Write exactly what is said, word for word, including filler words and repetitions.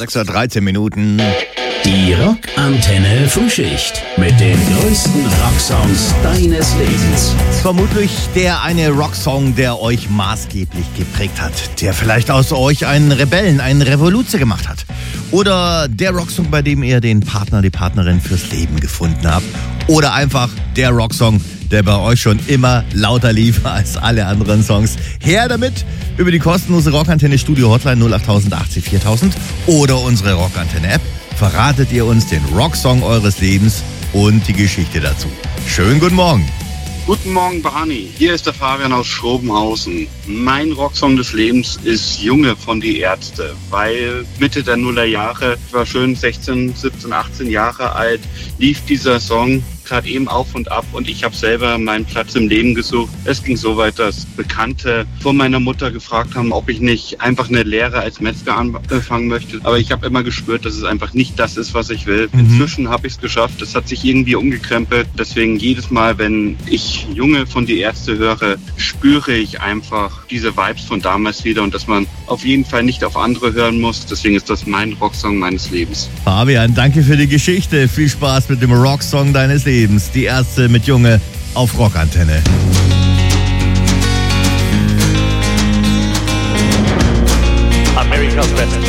sechs Uhr dreizehn Minuten. Die Rockantenne Frühschicht mit den größten Rocksongs deines Lebens. Vermutlich der eine Rocksong, der euch maßgeblich geprägt hat. Der vielleicht aus euch einen Rebellen, einen Revoluzer gemacht hat. Oder der Rocksong, bei dem ihr den Partner, die Partnerin fürs Leben gefunden habt. Oder einfach der Rocksong, der bei euch schon immer lauter lief als alle anderen Songs. Her damit über die kostenlose Rockantenne Studio Hotline null acht achtzig viertausend oder unsere Rockantenne App. Verratet ihr uns den Rocksong eures Lebens und die Geschichte dazu. Schönen guten Morgen. Guten Morgen, Barney. Hier ist der Fabian aus Schrobenhausen. Mein Rocksong des Lebens ist Junge von Die Ärzte, weil Mitte der Nullerjahre, ich war schön sechzehn, siebzehn, achtzehn Jahre alt, lief dieser Song gerade eben auf und ab und ich habe selber meinen Platz im Leben gesucht. Es ging so weit, dass Bekannte von meiner Mutter gefragt haben, ob ich nicht einfach eine Lehre als Metzger anfangen möchte. Aber ich habe immer gespürt, dass es einfach nicht das ist, was ich will. Mhm. Inzwischen habe ich es geschafft. Es hat sich irgendwie umgekrempelt. Deswegen jedes Mal, wenn ich Junge von Die Ärzte höre, spüre ich einfach diese Vibes von damals wieder und dass man auf jeden Fall nicht auf andere hören muss. Deswegen ist das mein Rocksong meines Lebens. Fabian, danke für die Geschichte. Viel Spaß mit dem Rocksong deines Lebens. Die Ärzte mit Junge auf Rockantenne. America's Best